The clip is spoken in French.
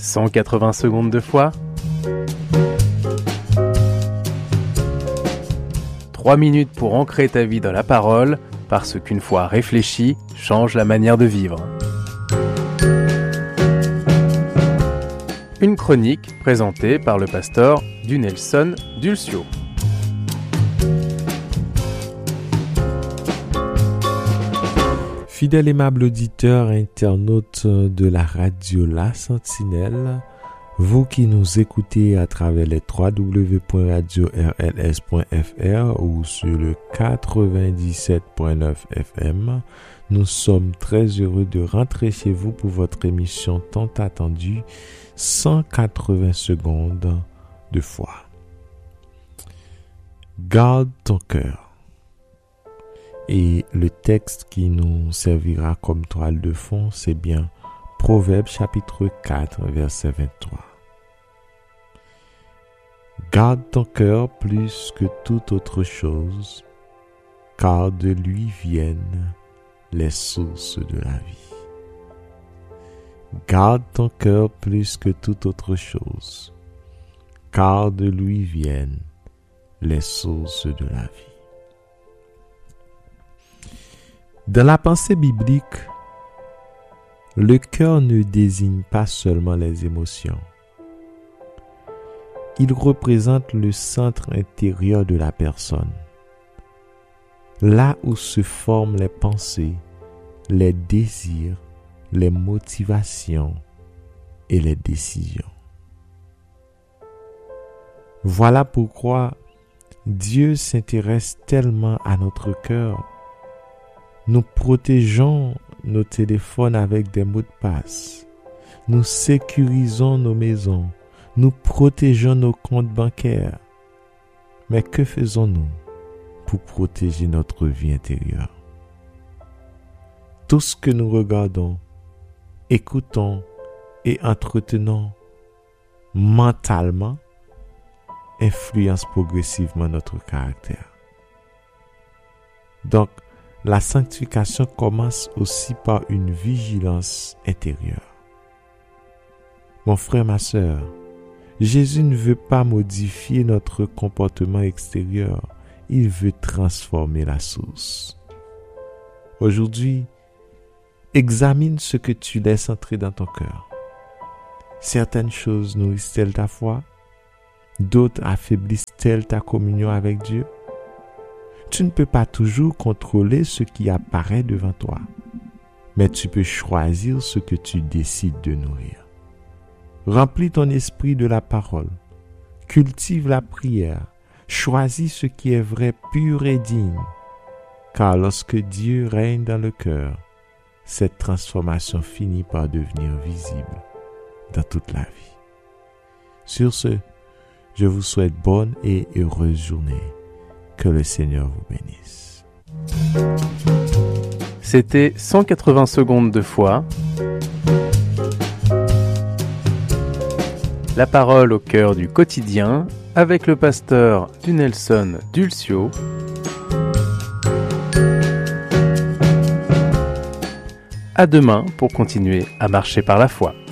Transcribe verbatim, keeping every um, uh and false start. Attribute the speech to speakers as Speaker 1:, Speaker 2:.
Speaker 1: cent quatre-vingts secondes de foi. trois minutes pour ancrer ta vie dans la parole, parce qu'une foi réfléchie change la manière de vivre. Une chronique présentée par le pasteur Dunelson Dulcio.
Speaker 2: Fidèle aimable auditeur, internaute de la radio La Sentinelle, vous qui nous écoutez à travers les w w w point radio r l s point f r ou sur le quatre-vingt-dix-sept point neuf F M, nous sommes très heureux de rentrer chez vous pour votre émission tant attendue, cent quatre-vingts secondes de foi. Garde ton cœur. Et le texte qui nous servira comme toile de fond, c'est bien Proverbes chapitre quatre, verset vingt-trois. Garde ton cœur plus que toute autre chose, car de lui viennent les sources de la vie. Garde ton cœur plus que toute autre chose, car de lui viennent les sources de la vie. Dans la pensée biblique, le cœur ne désigne pas seulement les émotions. Il représente le centre intérieur de la personne, là où se forment les pensées, les désirs, les motivations et les décisions. Voilà pourquoi Dieu s'intéresse tellement à notre cœur. Nous protégeons nos téléphones avec des mots de passe. Nous sécurisons nos maisons. Nous protégeons nos comptes bancaires. Mais que faisons-nous pour protéger notre vie intérieure? Tout ce que nous regardons, écoutons et entretenons mentalement influence progressivement notre caractère. Donc, la sanctification commence aussi par une vigilance intérieure. Mon frère, ma sœur, Jésus ne veut pas modifier notre comportement extérieur, il veut transformer la source. Aujourd'hui, examine ce que tu laisses entrer dans ton cœur. Certaines choses nourrissent-elles ta foi? D'autres affaiblissent-elles ta communion avec Dieu? Tu ne peux pas toujours contrôler ce qui apparaît devant toi, mais tu peux choisir ce que tu décides de nourrir. Remplis ton esprit de la parole, cultive la prière, choisis ce qui est vrai, pur et digne, car lorsque Dieu règne dans le cœur, cette transformation finit par devenir visible dans toute la vie. Sur ce, je vous souhaite bonne et heureuse journée. Que le Seigneur vous bénisse.
Speaker 1: C'était cent quatre-vingts secondes de foi. La parole au cœur du quotidien avec le pasteur Dunelson Dulcio. À demain pour continuer à marcher par la foi.